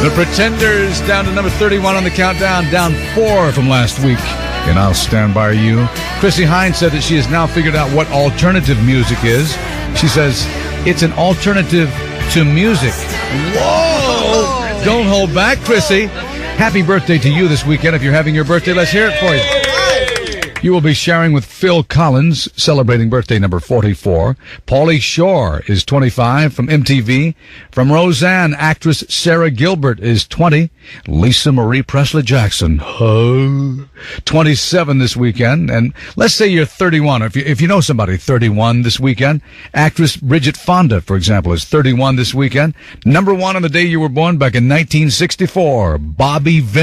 The Pretenders down to number 31 on the countdown, down 4 from last week. And I'll Stand By You. Chrissie Hynde said that she has now figured out what alternative music is. She says, it's an alternative to music. Whoa! Don't hold back, Chrissie. Happy birthday to you this weekend. If you're having your birthday, let's hear it for you. You will be sharing with Phil Collins, celebrating birthday number 44. Pauly Shore is 25 from MTV. From Roseanne, actress Sarah Gilbert is 20. Lisa Marie Presley Jackson, 27 this weekend. And let's say you're 31. If you know somebody 31 this weekend, actress Bridget Fonda, for example, is 31 this weekend. Number 1 on the day you were born back in 1964, Bobby Vinton.